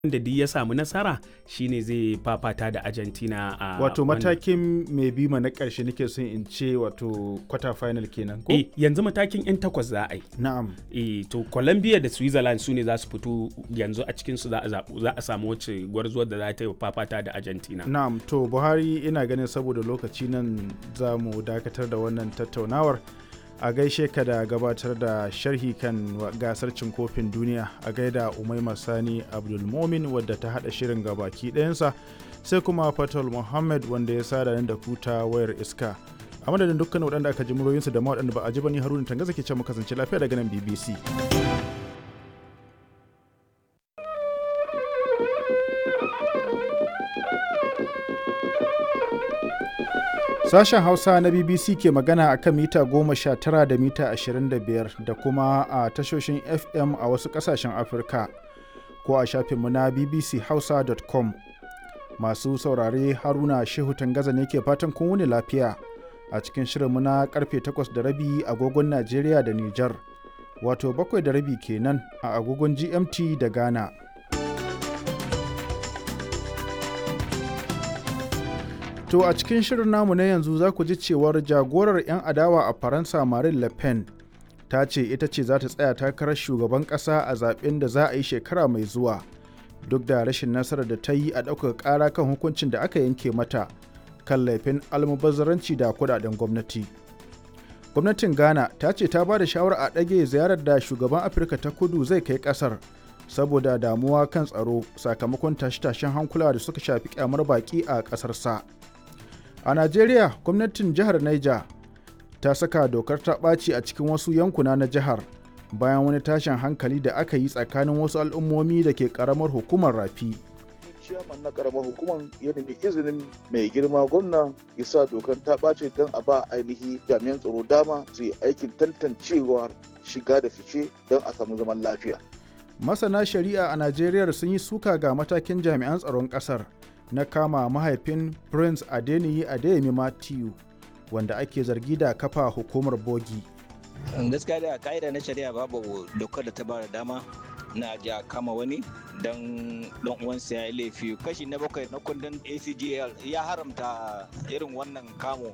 da duk ya samu nasara shine zai fafata da Argentina a wato matakin mai bima na ƙarshe nake son in ce wato quarter final kenan ko? yanzu matakin 'yan takwas za a yi. Na'am. To Colombia da Switzerland su ne za su fito yanzu a cikinsu za a samu wacce gwarzuwar da za ta yi fafata da Argentina. Na'am, to Buhari ina ganin saboda lokaci nan za mu dakatar da wannan tattaunawar. A gaishe ka da gabatar da sharhi kan gasar cin kofin duniya, a gaida Umaima Sani Abdulmomin wadda ta hada shirin gabaki ɗayansa, sai kuma Fatal Muhammad wanda ya sada da kuta wayar iska. A madadin dukkan waɗanda aka ji muryoyinsu da ma waɗanda ba a ji ba, ni Haruna Tangaza ke ce mu kasance lafiya daga nan BBC. Sashen Hausa na BBC ke magana a kan mita 19 da mita 25 da kuma a tashoshin FM a wasu ƙasashen Afirka ko a shafinmu na bbchausa.com. Masu saurare Haruna Shehu Tangaza ne ke fatan kun wuni lafiya a cikin shirinmu na karfe 8:30 agogon Najeriya da Nijar, wato 7:30 kenan a agogon GMT da Ghana. To a cikin shirin namu na yanzu za ku ji cewar jagorar 'yan adawa a Faransa Marine Le Pen ta ce ita ce za ta tsaya takarar shugaban ƙasa a zaben da za a yi shekara mai zuwa, duk da rashin nasarar da ta yi a ɗaukar ƙara kan hukuncin da aka yanke mata kan laifin almubazzaranci da kuɗaɗen gwamnati. Gwamnatin Ghana ta ce ta ba da shawarar a ɗage ziyarar da shugaban Afirka ta Kudu zai kai ƙasar saboda damuwa kan tsaro sakamakon tashe-tashen hankula da suka shafi kyamar baƙi a ƙasarsa. A Najeriya, gwamnatin jihar Niger ta saka dokar ta ɓaci a cikin wasu yankuna na jihar bayan wani tashin hankali da aka yi tsakanin wasu al'ummomi da ke ƙaramar hukumar Rafi. Ciyaman na ƙaramar hukumar ya nemi izinin mai girma gwamna ya sa dokar ta ɓace don a ba ainihi jami'an tsaro dama su yi aikin tantancewar shiga da fice don a samu zaman lafiya. Masana shari'a a Najeriya sun yi suka ga matakin jami'an tsaron ƙasar na kama mahaifin Prince Adeniyi Adeyemi Matthew wanda ake zargi da kafa hukumar bogi. Gaskiya da ka'ida na shari'a babu dokar da ta ba da dama na ja kama wani don uwansa ya yi laifi. Kashi na 7 na kundin ACGL ya haramta irin wannan kamo.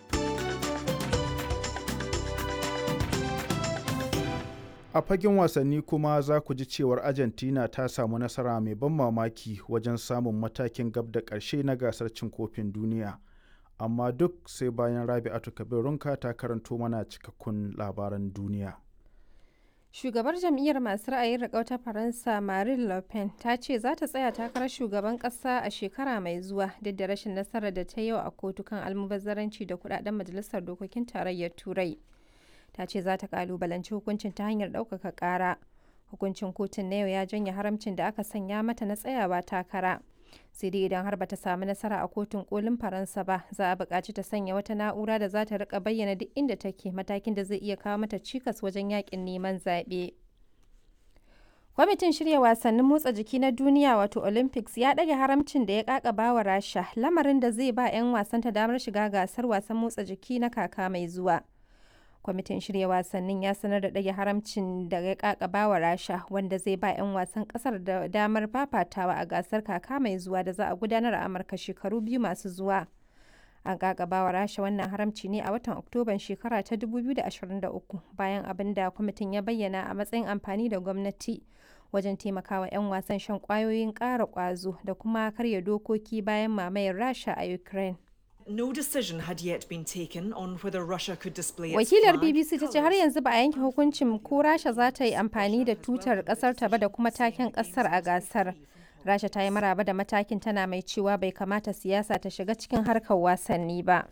A fagen wasanni kuma za ku ji cewar Argentina ta samu nasara mai ban mamaki wajen samun matakin gab da ƙarshe na gasar cin kofin duniya. Amma duk sai bayan Rabi'atu Kabirunka ta karanto mana cikakkun labaran duniya. Shugabar jam'iyyar masu ra'ayin riƙau ta Faransa Marine Le Pen ta ce za ta tsaya takarar shugaban ƙasa a shekara mai zuwa duk da rashin nasarar da ta yi a kotu kan almubazzaranci da kuɗaɗen Majalisar Dokokin Tarayyar Turai. Ta ce za ta kalubalanci hukuncin ta hanyar ɗaukaka ƙara. Hukuncin kotun na yau ya janye haramcin da aka sanya mata na tsayawa takara. Sai dai idan har bata samu nasara a kotun kolin Faransa ba, za a buƙaci ta sanya wata na'ura da za ta rika bayyana duk inda take, matakin da zai iya kawo mata cikas wajen yakin neman zaɓe. Kwamitin shirya wasannin motsa jiki na duniya wato Olympics ya ɗage haramcin da ya ƙaƙaba wa Rasha, lamarin da zai ba 'yan wasanta damar shiga gasar wasan motsa jiki na kaka mai zuwa. Kwamitin shirya wasannin ya sanar da ɗage haramcin da ya ƙaƙaba wa Rasha, wanda zai ba 'yan wasan ƙasar da damar fafatawa a gasar kaka mai zuwa da za a gudanar a Amurka shekaru 2 masu zuwa. An ƙaƙaba wa Rasha wannan haramci ne a watan Oktoban shekara ta 2023 bayan abin da kwamitin ya bayyana a matsayin amfani da gwamnati wajen taimakawa 'yan wasan shan ƙwayoyin ƙara ƙwazo da kuma karya dokoki bayan mamayar Rasha a Ukraine. No decision had yet been taken on whether Russia could display its Wakilar flag, BBC ta ce har yanzu ba a yanke hukuncin ko Rasha za ta yi amfani da tutar kasar ta ba da kuma taken kasar a gasar. Rasha ta yi maraba da matakin, tana mai cewa bai kamata siyasa ta shiga cikin harkar wasanni ba.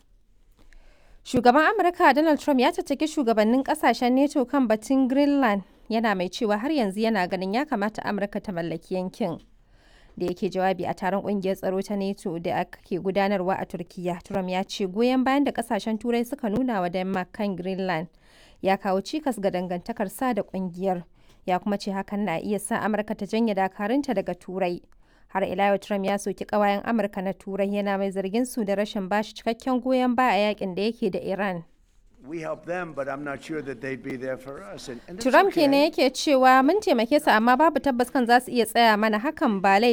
Shugaban Amurka Donald Trump ya caccaki shugabannin kasashen NATO kan batun Greenland, yana mai cewa har yanzu yana ganin ya kamata Amurka ta mallaki yankin. Da yake jawabi a taron kungiyar tsaro ta NATO da ake gudanarwa a Turkiya, Trump ya ce goyon bayan da kasashen Turai suka nuna wa Denmark kan Greenland ya kawo cikas ga dangantakar sa da kungiyar. Ya kuma ce hakan na iya sa Amurka ta janye dakarunta daga Turai. Har ila yau Trump ya soki kawayen Amurka na Turai, yana mai zargin su da rashin bashi cikakken goyon baya a yakin da yake da Iran. Trump kenan yake cewa mun taimake su amma babu tabbas kan za su iya tsaya mana hakan ba laifi